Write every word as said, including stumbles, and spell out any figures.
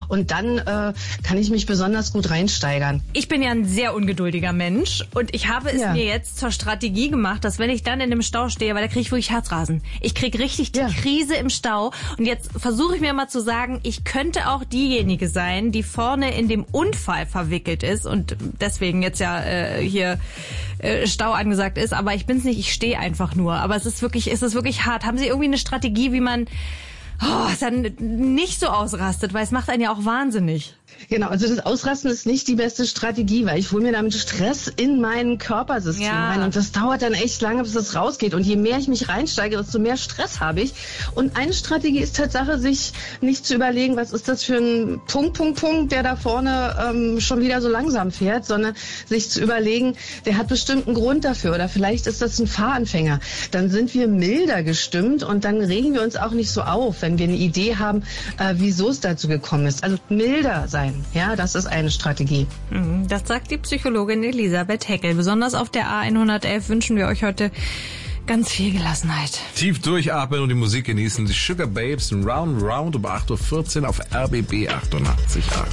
Und dann äh, kann ich mich besonders gut reinsteigern. Ich bin ja ein sehr ungeduldiger Mensch und ich habe es ja. mir jetzt zur Strategie gemacht, dass wenn ich dann in dem Stau stehe, weil da kriege ich wirklich Herzrasen. Ich kriege richtig die ja. Krise im Stau und jetzt versuche ich mir mal zu sagen, ich könnte auch diejenige sein, die vorne in dem Unfall verwickelt ist und deswegen jetzt ja äh, hier äh, Stau angesagt ist, aber ich bin's nicht, ich stehe einfach nur. Aber es ist wirklich, es ist wirklich hart. Haben Sie irgendwie eine Strategie, wie man oh, dann nicht so ausrastet, weil es macht einen ja auch wahnsinnig. Genau, also das Ausrasten ist nicht die beste Strategie, weil ich hole mir damit Stress in mein Körpersystem ja. rein und das dauert dann echt lange, bis das rausgeht und je mehr ich mich reinsteige, desto mehr Stress habe ich und eine Strategie ist Tatsache, sich nicht zu überlegen, was ist das für ein Punkt, Punkt, Punkt, der da vorne ähm, schon wieder so langsam fährt, sondern sich zu überlegen, der hat bestimmt einen Grund dafür oder vielleicht ist das ein Fahranfänger. Dann sind wir milder gestimmt und dann regen wir uns auch nicht so auf, wenn wir eine Idee haben, äh, wieso es dazu gekommen ist. Also milder sein. Ja, das ist eine Strategie. Das sagt die Psychologin Elisabeth Heckel. Besonders auf der A hundertelf wünschen wir euch heute ganz viel Gelassenheit. Tief durchatmen und die Musik genießen. Die Sugar Babes in Round Round um acht Uhr vierzehn auf R B B achtundachtzig Komma acht.